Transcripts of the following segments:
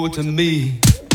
to me.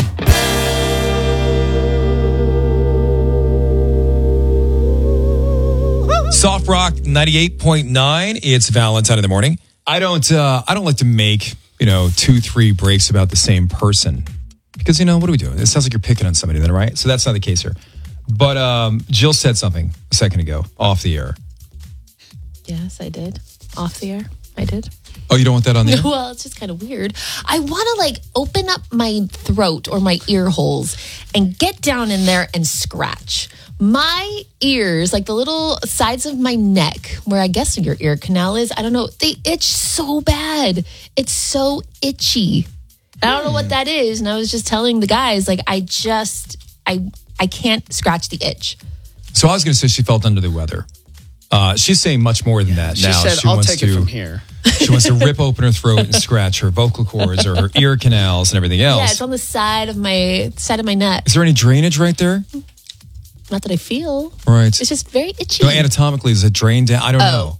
Soft Rock 98.9. It's Valentine in the morning. I don't like to make, 2-3 breaks about the same person. Because, what are we doing? It sounds like you're picking on somebody then, right? So that's not the case here. But Jill said something a second ago, off the air. Yes, I did. Off the air, I did. Oh, you don't want that on the air? Well, it's just kind of weird. I want to open up my throat or my ear holes and get down in there and scratch. My ears, the little sides of my neck, where I guess your ear canal is, I don't know, they itch so bad. It's so itchy. I don't know what that is. And I was just telling the guys, I can't scratch the itch. So I was going to say she felt under the weather. She's saying much more than that now. She said, I'll take it from here. She wants to rip open her throat and scratch her vocal cords or her ear canals and everything else. Yeah, it's on the side of my neck. Is there any drainage right there? Not that I feel. Right. It's just very itchy. No, anatomically, is it drained down? I don't know.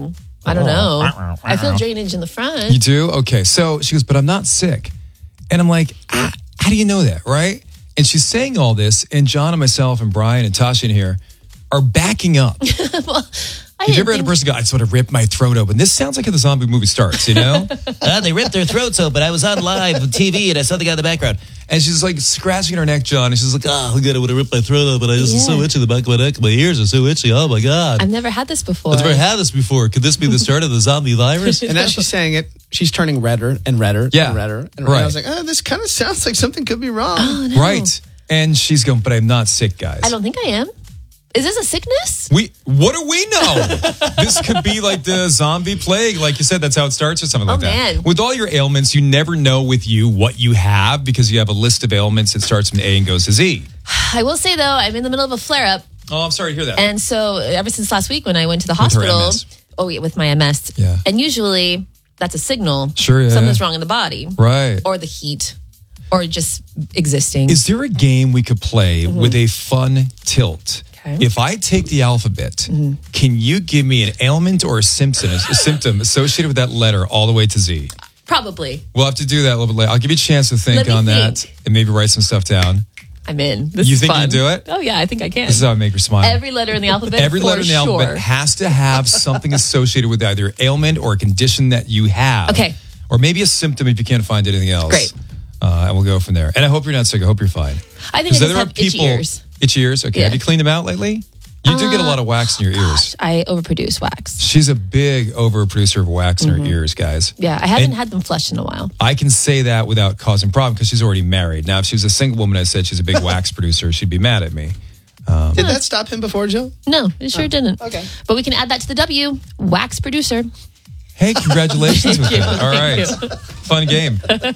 I don't know. I feel drainage in the front. You do? Okay. So she goes, but I'm not sick. And I'm like, how do you know that, right? And she's saying all this, and John and myself and Brian and Tasha in here are backing up. Well, Have you ever had a person go, I just want to rip my throat open? This sounds like how the zombie movie starts, They ripped their throats open. I was on live TV and I saw the guy in the background. And she's scratching her neck, John. And she's like, Oh, I want to rip my throat open. It's so itchy. The back of my neck, my ears are so itchy. Oh, my God. I've never had this before. I've never had this before. Could this be the start of the zombie virus? And as she's saying it, she's turning redder and redder and redder. And right. I was like, this kind of sounds like something could be wrong. Oh, no. Right. And she's going, but I'm not sick, guys. I don't think I am. Is this a sickness? What do we know? This could be like the zombie plague. Like you said, that's how it starts or something like that. Man. With all your ailments, you never know with you what you have because you have a list of ailments that starts from A and goes to Z. I will say, though, I'm in the middle of a flare-up. Oh, I'm sorry to hear that. And so ever since last week when I went to the hospital. With my MS. Yeah. And usually that's a signal. Sure, yeah. Something's wrong in the body. Right. Or the heat. Or just existing. Is there a game we could play with a fun tilt? Okay. If I take the alphabet, can you give me an ailment or a symptom associated with that letter all the way to Z? Probably. We'll have to do that a little bit later. I'll give you a chance to think on that and maybe write some stuff down. I'm in. You think you can do it? Oh, yeah, I think I can. This is how I make her smile. Every letter in the alphabet. Every letter in the alphabet has to have something associated with either ailment or a condition that you have. Okay. Or maybe a symptom if you can't find anything else. Great. And we'll go from there. And I hope you're not sick. I hope you're fine. I think I just have itchy ears. Itchy ears? Okay. Yeah. Have you cleaned them out lately? You do get a lot of wax in your ears. I overproduce wax. She's a big overproducer of wax in her ears, guys. Yeah, I haven't had them flushed in a while. I can say that without causing problem because she's already married. Now, if she was a single woman, I said she's a big wax producer, she'd be mad at me. Did that stop him before, Joe? No, it sure didn't. Okay. But we can add that to the W. Wax producer. Hey, congratulations with you. that. All right. Fun game.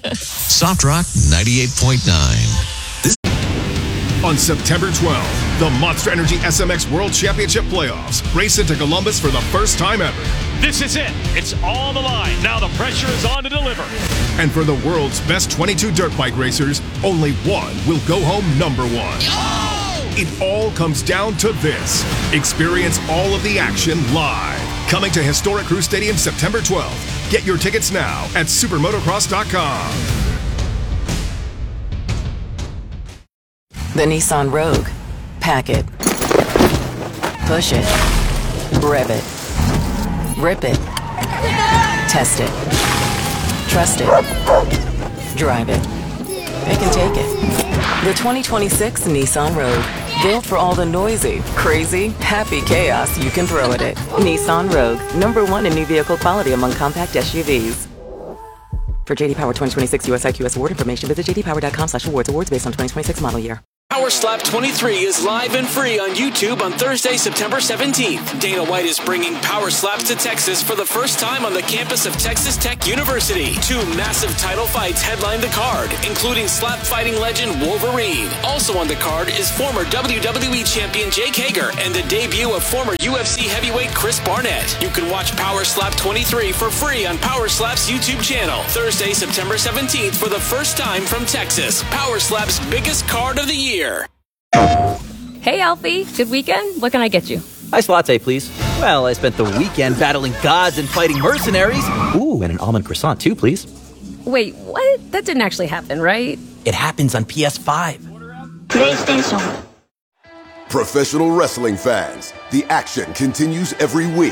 Soft Rock 98.9. On September 12th, the Monster Energy SMX World Championship Playoffs race into Columbus for the first time ever. This is it. It's all on the line. Now the pressure is on to deliver. And for the world's best 22 dirt bike racers, only one will go home number one. Oh! It all comes down to this. Experience all of the action live. Coming to Historic Crew Stadium September 12th. Get your tickets now at supermotocross.com. The Nissan Rogue. Pack it. Push it. Rev it. Rip it. Test it. Trust it. Drive it. Pick and take it. The 2026 Nissan Rogue. Built for all the noisy, crazy, happy chaos you can throw at it. Nissan Rogue. #1 in new vehicle quality among compact SUVs. For JD Power 2026 US IQS award information, visit jdpower.com/awards. Awards based on 2026 model year. Power Slap 23 is live and free on YouTube on Thursday, September 17th. Dana White is bringing Power Slaps to Texas for the first time on the campus of Texas Tech University. 2 massive title fights headline the card, including slap fighting legend Wolverine. Also on the card is former WWE champion Jake Hager and the debut of former UFC heavyweight Chris Barnett. You can watch Power Slap 23 for free on Power Slap's YouTube channel. Thursday, September 17th for the first time from Texas. Power Slap's biggest card of the year. Hey, Alfie. Good weekend? What can I get you? Iced latte, please. Well, I spent the weekend battling gods and fighting mercenaries. Ooh, and an almond croissant, too, please. Wait, what? That didn't actually happen, right? It happens on PS5. PlayStation. Professional wrestling fans, the action continues every week.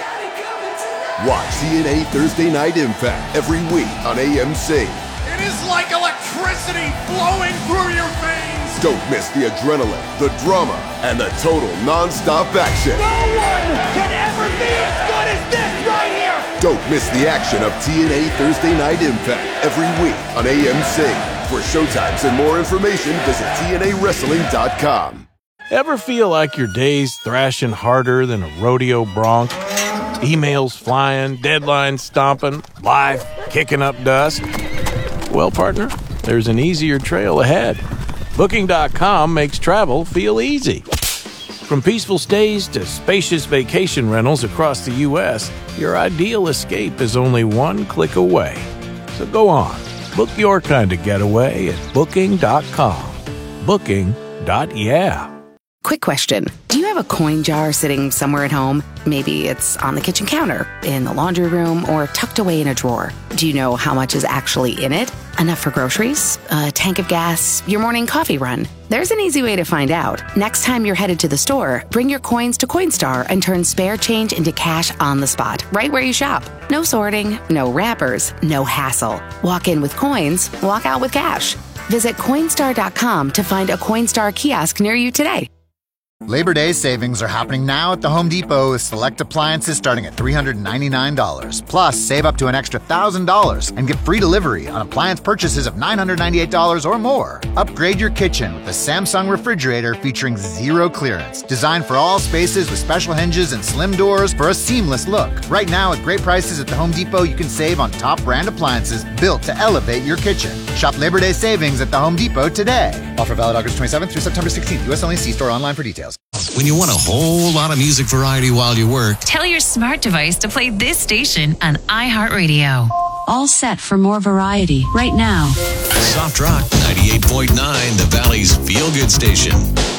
Watch TNA Thursday Night Impact every week on AMC. It is like electricity flowing through your veins. Don't miss the adrenaline, the drama, and the total non-stop action. No one can ever be as good as this right here. Don't miss the action of TNA Thursday Night Impact every week on AMC. For showtimes and more information, visit TNAWrestling.com. Ever feel like your day's thrashing harder than a rodeo bronc? Emails flying, deadlines stomping, life kicking up dust? Well, partner, there's an easier trail ahead. Booking.com makes travel feel easy. From peaceful stays to spacious vacation rentals across the U.S., your ideal escape is only one click away. So go on, book your kind of getaway at Booking.com. Booking.yeah. Quick question. Do you have a coin jar sitting somewhere at home? Maybe it's on the kitchen counter, in the laundry room, or tucked away in a drawer. Do you know how much is actually in it? Enough for groceries? A tank of gas? Your morning coffee run? There's an easy way to find out. Next time you're headed to the store, bring your coins to Coinstar and turn spare change into cash on the spot, right where you shop. No sorting, no wrappers, no hassle. Walk in with coins, walk out with cash. Visit Coinstar.com to find a Coinstar kiosk near you today. Labor Day savings are happening now at the Home Depot with select appliances starting at $399. Plus, save up to an extra $1,000 and get free delivery on appliance purchases of $998 or more. Upgrade your kitchen with the Samsung refrigerator featuring zero clearance. Designed for all spaces with special hinges and slim doors for a seamless look. Right now, with great prices at the Home Depot, you can save on top brand appliances built to elevate your kitchen. Shop Labor Day savings at the Home Depot today. Offer valid August 27th through September 16th. U.S. only. See store online for details. When you want a whole lot of music variety while you work, tell your smart device to play this station on iHeartRadio. All set for more variety right now. Soft Rock 98.9, the Valley's feel-good station.